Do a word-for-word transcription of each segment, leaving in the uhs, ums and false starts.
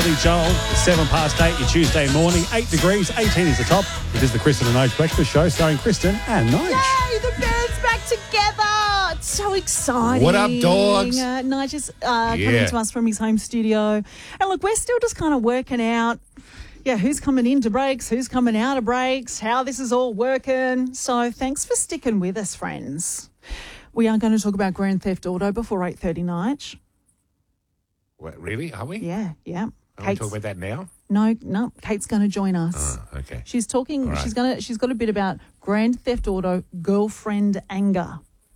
Joel, seven past eight, your Tuesday morning, eight degrees, eighteen is the top. It is the Kristen and Nige Breakfast Show starring Kristen and Nige. Yay, the band's back together. It's so exciting. What up, dogs? Uh, Nige is uh, Yeah. coming to us from his home studio. And look, we're still just kind of working out, yeah, who's coming into breaks, who's coming out of breaks, how this is all working. So thanks for sticking with us, friends. We are going to talk about Grand Theft Auto before eight thirty, Nige. What, really? Are we? Yeah, yeah. Are we talking about that now? No, no. Kate's going to join us. Oh, okay. She's talking. All right. She's gonna. She's got a bit about Grand Theft Auto girlfriend anger.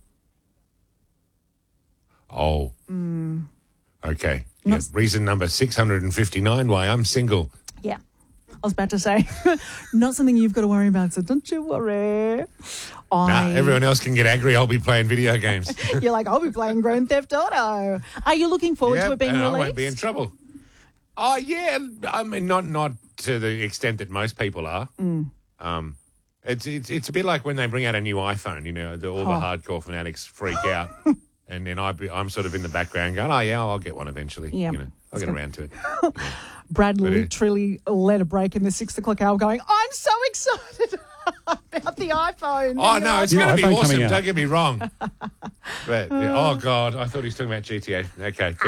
Oh. Mm. Okay. Yeah, Not- reason number six hundred fifty-nine why I'm single. Yeah, I was about to say, not something you've got to worry about. So don't you worry. I. Nah, everyone else can get angry. I'll be playing video games. You're like, I'll be playing Grand Theft Auto. Are you looking forward Yep, to it being and released? I won't be in trouble. Oh, yeah. I mean, not not to the extent that most people are. Mm. Um, it's, it's it's a bit like when they bring out a new iPhone, you know, the, all the Oh. hardcore fanatics freak out. And then I be, I'm sort of in the background going, oh, yeah, I'll get one eventually. Yeah. You know, I'll get around to it. Brad But it- literally let a break in the six o'clock hour, going, "I'm so excited about the iPhone." Oh, no, it's New going to be iPhone awesome. coming out. Don't get me wrong. But, yeah, oh, God, I thought he was talking about G T A. Okay.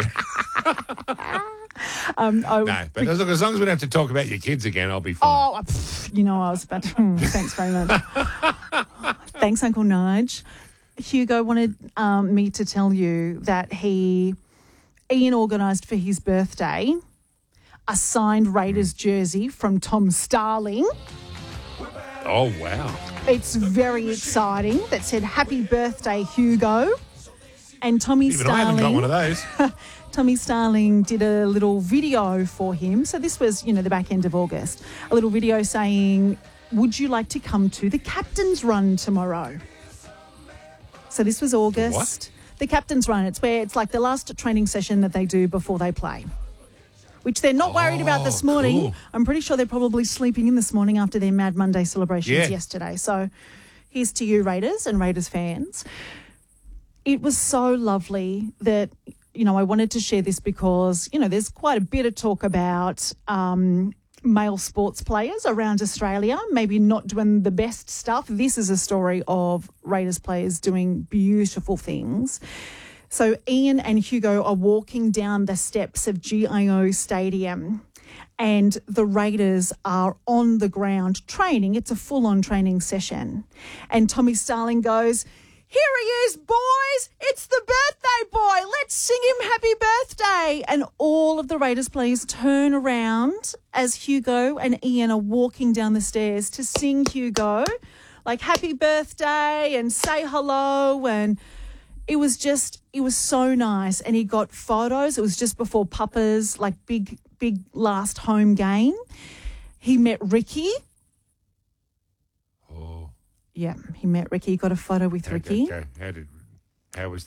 um, I, No, but as, look, as long as we don't have to talk about your kids again, I'll be fine. Oh, pff, you know, I was about to. mm, Thanks very much. Thanks, Uncle Nige. Hugo wanted um, me to tell you that he, Ian organised for his birthday a signed Raiders jersey from Tom Starling. Oh, wow. It's very exciting. That said, "Happy birthday, Hugo." And Tommy Even I haven't got one of Starling, those. Tommy Starling did a little video for him. So this was, you know, the back end of August. A little video saying, "Would you like to come to the captain's run tomorrow?" So this was August. What? The captain's run. It's where it's like the last training session that they do before they play, which they're not worried about this Oh, morning. cool. I'm pretty sure they're probably sleeping in this morning after their Mad Monday celebrations Yeah. yesterday. So here's to you, Raiders and Raiders fans. It was so lovely that, you know, I wanted to share this because, you know, there's quite a bit of talk about um, male sports players around Australia, maybe not doing the best stuff. This is a story of Raiders players doing beautiful things. So Ian and Hugo are walking down the steps of G I O Stadium and the Raiders are on the ground training. It's a full-on training session. And Tommy Starling goes, "Here he is, boys. It's the birthday boy. Let's sing him happy birthday." And all of the Raiders players turn around as Hugo and Ian are walking down the stairs to sing Hugo, like, happy birthday and say hello. And it was just, it was so nice. And he got photos. It was just before Papa's, like, big, big last home game. He met Ricky. Oh. Yeah, he met Ricky. Got a photo with Ricky. Okay. How did? How was